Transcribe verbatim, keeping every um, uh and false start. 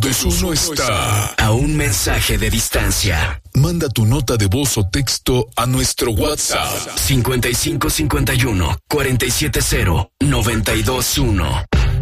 dos uno está a un mensaje de distancia. Manda tu nota de voz o texto a nuestro WhatsApp cincuenta y cinco cincuenta y uno cuarenta y siete cero noventa y dos uno.